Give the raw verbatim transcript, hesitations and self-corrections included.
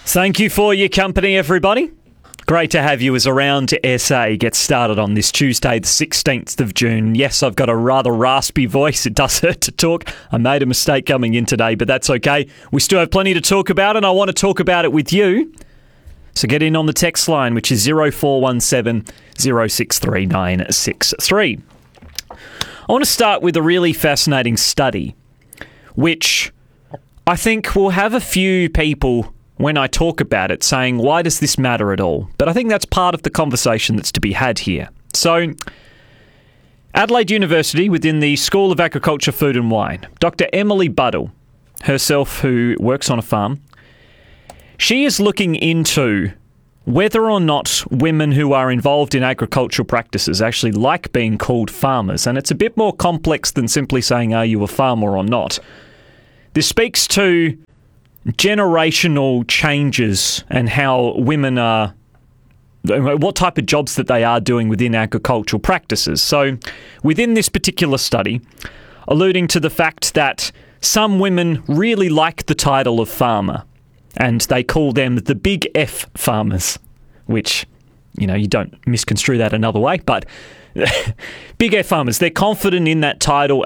Thank you for your company, everybody. Great to have you as Around S A gets started on this Tuesday, the sixteenth of June. Yes, I've got a rather raspy voice. It does hurt to talk. I made a mistake coming in today, but that's okay. We still have plenty to talk about, and I want to talk about it with you. So get in on the text line, which is zero four one seven, zero six three nine six three. I want to start with a really fascinating study, which I think will have a few people, when I talk about it, saying, why does this matter at all? But I think that's part of the conversation that's to be had here. So, Adelaide University, within the School of Agriculture, Food and Wine, Doctor Emily Buddle, herself who works on a farm, she is looking into whether or not women who are involved in agricultural practices actually like being called farmers. And it's a bit more complex than simply saying, are you a farmer or not? This speaks to generational changes and how women are, what type of jobs that they are doing within agricultural practices. So within this particular study, alluding to the fact that some women really like the title of farmer, and they call them the big F farmers, which, you know, you don't misconstrue that another way, but big F farmers, they're confident in that title